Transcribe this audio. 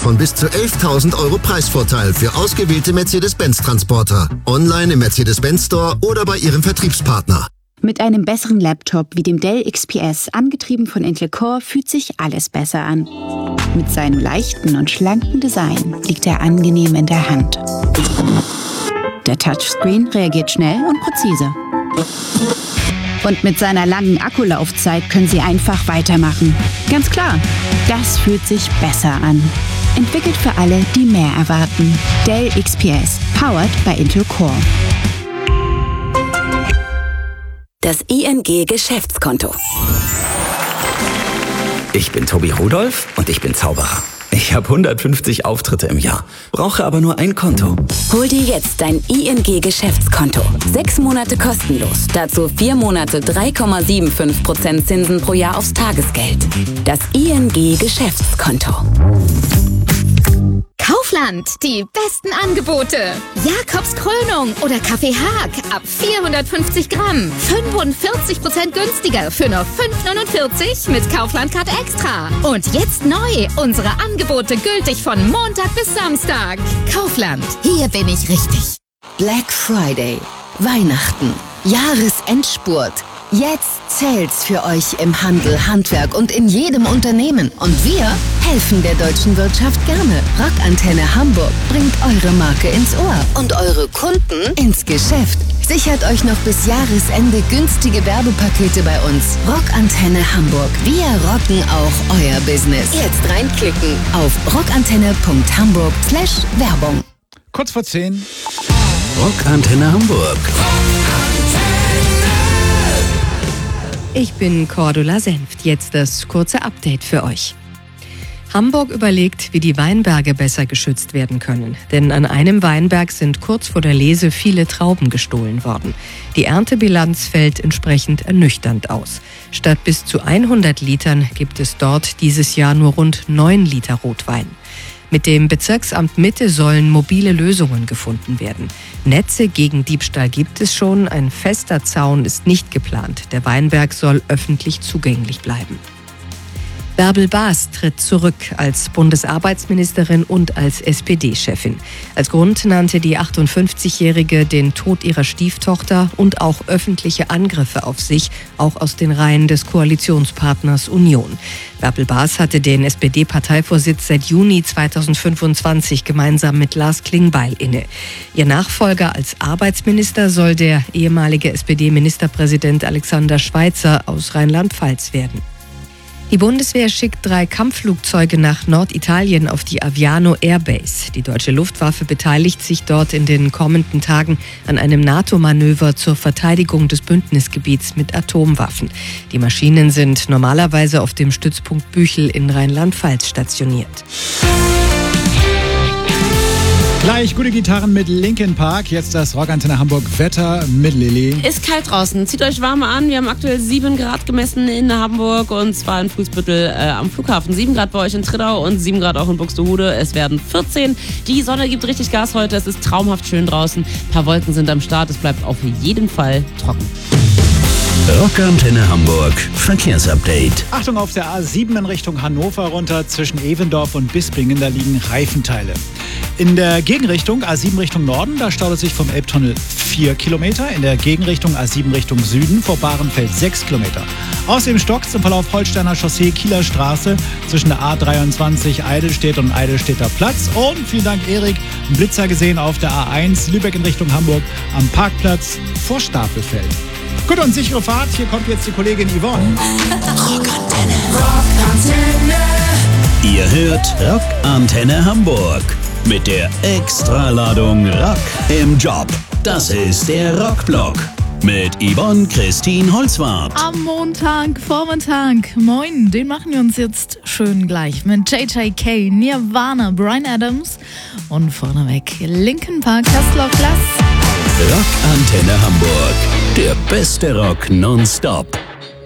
von bis zu 11.000 € Preisvorteil für ausgewählte Mercedes-Benz-Transporter. Online im Mercedes-Benz Store oder bei Ihrem Vertriebspartner. Mit einem besseren Laptop wie dem Dell XPS, angetrieben von Intel Core, fühlt sich alles besser an. Mit seinem leichten und schlanken Design liegt er angenehm in der Hand. Der Touchscreen reagiert schnell und präzise. Und mit seiner langen Akkulaufzeit können Sie einfach weitermachen. Ganz klar, das fühlt sich besser an. Entwickelt für alle, die mehr erwarten. Dell XPS, powered by Intel Core. Das ING Geschäftskonto. Ich bin Tobi Rudolph und ich bin Zauberer. Ich habe 150 Auftritte im Jahr, brauche aber nur ein Konto. Hol dir jetzt dein ING Geschäftskonto. 6 Monate kostenlos. Dazu 4 Monate 3,75% Zinsen pro Jahr aufs Tagesgeld. Das ING Geschäftskonto. Kaufland, die besten Angebote. Jakobs Krönung oder Kaffee Haag ab 450 Gramm. 45% günstiger für nur 5,49 mit Kaufland-Card Extra. Und jetzt neu, unsere Angebote gültig von Montag bis Samstag. Kaufland, hier bin ich richtig. Black Friday, Weihnachten, Jahresendspurt. Jetzt zählt's für euch im Handel, Handwerk und in jedem Unternehmen. Und wir helfen der deutschen Wirtschaft gerne. Rockantenne Hamburg bringt eure Marke ins Ohr und eure Kunden ins Geschäft. Sichert euch noch bis Jahresende günstige Werbepakete bei uns. Rockantenne Hamburg. Wir rocken auch euer Business. Jetzt reinklicken auf rockantenne.hamburg/Werbung. Kurz vor 10. Rockantenne Hamburg. Ich bin Cordula Senft. Jetzt das kurze Update für euch. Hamburg überlegt, wie die Weinberge besser geschützt werden können. Denn an einem Weinberg sind kurz vor der Lese viele Trauben gestohlen worden. Die Erntebilanz fällt entsprechend ernüchternd aus. Statt bis zu 100 Litern gibt es dort dieses Jahr nur rund 9 Liter Rotwein. Mit dem Bezirksamt Mitte sollen mobile Lösungen gefunden werden. Netze gegen Diebstahl gibt es schon, ein fester Zaun ist nicht geplant. Der Weinberg soll öffentlich zugänglich bleiben. Bärbel Baas tritt zurück als Bundesarbeitsministerin und als SPD-Chefin. Als Grund nannte die 58-Jährige den Tod ihrer Stieftochter und auch öffentliche Angriffe auf sich, auch aus den Reihen des Koalitionspartners Union. Bärbel Baas hatte den SPD-Parteivorsitz seit Juni 2025 gemeinsam mit Lars Klingbeil inne. Ihr Nachfolger als Arbeitsminister soll der ehemalige SPD-Ministerpräsident Alexander Schweitzer aus Rheinland-Pfalz werden. Die Bundeswehr schickt 3 Kampfflugzeuge nach Norditalien auf die Aviano Airbase. Die deutsche Luftwaffe beteiligt sich dort in den kommenden Tagen an einem NATO-Manöver zur Verteidigung des Bündnisgebiets mit Atomwaffen. Die Maschinen sind normalerweise auf dem Stützpunkt Büchel in Rheinland-Pfalz stationiert. Gleich gute Gitarren mit Linkin Park. Jetzt das Rockantenne Hamburg Wetter mit Lilly. Ist kalt draußen. Zieht euch warm an. Wir haben aktuell 7 Grad gemessen in Hamburg und zwar in Fuhlsbüttel am Flughafen. 7 Grad bei euch in Trittau und 7 Grad auch in Buxtehude. Es werden 14. Die Sonne gibt richtig Gas heute. Es ist traumhaft schön draußen. Ein paar Wolken sind am Start. Es bleibt auf jeden Fall trocken. Rockantenne Hamburg Verkehrsupdate. Achtung auf der A7 in Richtung Hannover runter zwischen Evendorf und Bispingen. Da liegen Reifenteile. In der Gegenrichtung A7 Richtung Norden, da staut es sich vom Elbtunnel 4 Kilometer. In der Gegenrichtung A7 Richtung Süden vor Bahrenfeld 6 Kilometer. Außerdem stockt es im Verlauf Holsteiner Chaussee Kieler Straße zwischen der A23 Eidelstedt und Eidelstedter Platz. Und vielen Dank, Erik, einen Blitzer gesehen auf der A1 Lübeck in Richtung Hamburg am Parkplatz vor Stapelfeld. Gut, und sichere Fahrt. Hier kommt jetzt die Kollegin Yvonne. Rockantenne. Rockantenne. Ihr hört Rockantenne Hamburg mit der Extraladung Rock im Job. Das ist der Rockblock mit Yvonne Christine Holzwarth. Am Montagvormittag. Moin, den machen wir uns jetzt schön gleich mit JJK, Nirvana, Bryan Adams und vorneweg Linkin Park, Hustler Class. Rockantenne Hamburg, der beste Rock nonstop.